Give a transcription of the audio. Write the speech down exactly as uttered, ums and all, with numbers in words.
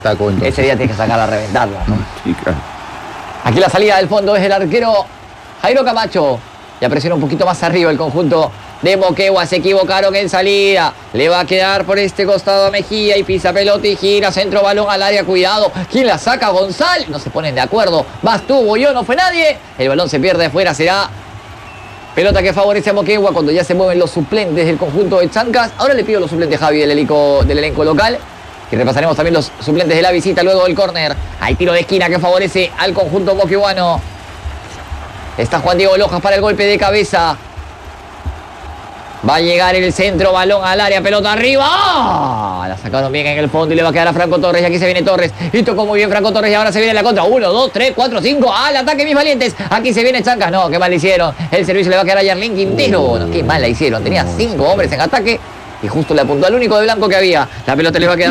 Taco, entonces. Ese día tienes que sacarla a reventarla, ¿no? Sí, claro. Aquí la salida del fondo es el arquero Jairo Camacho. Ya presiona un poquito más arriba el conjunto de Moquegua. Se equivocaron en salida. Le va a quedar por este costado a Mejía y pisa pelota y gira. Centro balón al área. Cuidado. ¿Quién la saca? González. No se ponen de acuerdo. Vas tú, Boyó, no fue nadie. El balón se pierde afuera. Será pelota que favorece a Moquegua cuando ya se mueven los suplentes del conjunto de Chancas. Ahora le pido los suplentes, Javi, del elenco, del elenco local. Y repasaremos también los suplentes de la visita luego del córner. Hay tiro de esquina que favorece al conjunto moqueguano. Está Juan Diego Lojas para el golpe de cabeza. Va a llegar el centro, balón al área, pelota arriba. ¡Ah! La sacaron bien en el fondo y le va a quedar a Franco Torres. Y aquí se viene Torres. Y tocó muy bien Franco Torres y ahora se viene la contra. Uno, dos, tres, cuatro, cinco. ¡Al ataque, mis valientes! Aquí se viene Chancas. No, qué mal le hicieron. El servicio le va a quedar a Yarlín Quintero. No, qué mal la hicieron. Tenía cinco hombres en ataque y justo le apuntó al único de blanco que había. La pelota le va a quedar